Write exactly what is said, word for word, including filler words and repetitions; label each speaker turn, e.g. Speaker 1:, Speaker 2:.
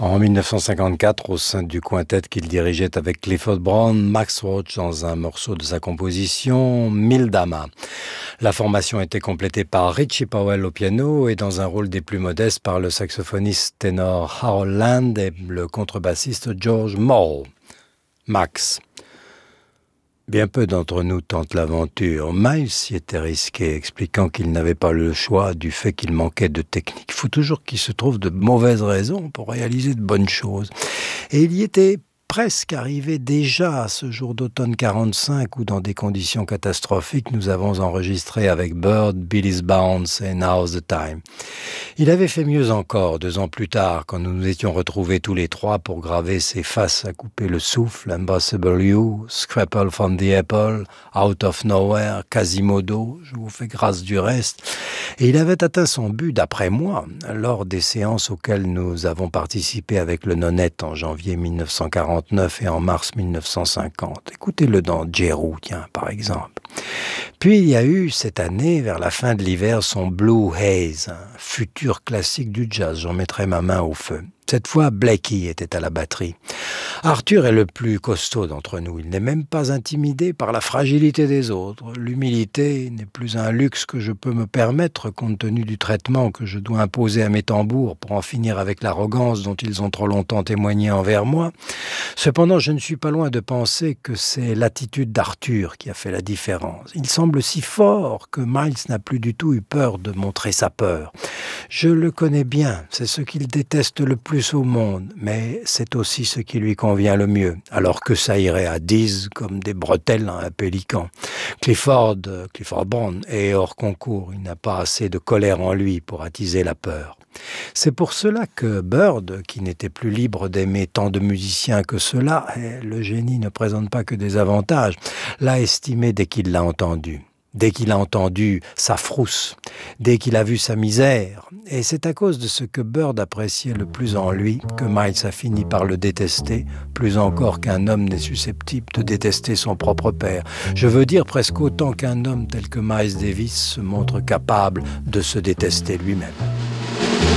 Speaker 1: En mille neuf cent cinquante-quatre, au sein du quintet qu'il dirigeait avec Clifford Brown, Max Roach dans un morceau de sa composition, Mildama. La formation était complétée par Richie Powell au piano et dans un rôle des plus modestes par le saxophoniste ténor Harold Land et le contrebassiste George Morrow. Max. Bien peu d'entre nous tentent l'aventure. Miles s'y était risqué, expliquant qu'il n'avait pas le choix du fait qu'il manquait de technique. Il faut toujours qu'il se trouve de mauvaises raisons pour réaliser de bonnes choses. Et il y était presque arrivé déjà ce jour d'automne quarante-cinq où, dans des conditions catastrophiques, nous avons enregistré avec Bird, Billy's Bounce et Now's the Time. Il avait fait mieux encore deux ans plus tard, quand nous nous étions retrouvés tous les trois pour graver ses faces à couper le souffle, Impossible You, Scrapple from the Apple, Out of Nowhere, Quasimodo, je vous fais grâce du reste. Et il avait atteint son but, d'après moi, lors des séances auxquelles nous avons participé avec le Nonette en janvier mille neuf cent quarante-neuf et en mars mille neuf cent cinquante. Écoutez-le dans Jeroo, tiens, par exemple. Puis il y a eu cette année, vers la fin de l'hiver, son Blue Haze, un futur classique du jazz. J'en mettrai ma main au feu. Cette fois, Blackie était à la batterie. Arthur est le plus costaud d'entre nous. Il n'est même pas intimidé par la fragilité des autres. L'humilité n'est plus un luxe que je peux me permettre compte tenu du traitement que je dois imposer à mes tambours pour en finir avec l'arrogance dont ils ont trop longtemps témoigné envers moi. Cependant, je ne suis pas loin de penser que c'est l'attitude d'Arthur qui a fait la différence. Il semble si fort que Miles n'a plus du tout eu peur de montrer sa peur. Je le connais bien, c'est ce qu'il déteste le plus au monde, mais c'est aussi ce qui lui convient le mieux, alors que ça irait à dix comme des bretelles à un pélican. Clifford, Clifford Brown est hors concours, il n'a pas assez de colère en lui pour attiser la peur. C'est pour cela que Bird, qui n'était plus libre d'aimer tant de musiciens que cela, et le génie ne présente pas que des avantages, l'a estimé dès qu'il l'a entendu. Dès qu'il a entendu sa frousse, dès qu'il a vu sa misère. Et c'est à cause de ce que Bird appréciait le plus en lui que Miles a fini par le détester, plus encore qu'un homme n'est susceptible de détester son propre père. Je veux dire presque autant qu'un homme tel que Miles Davis se montre capable de se détester lui-même.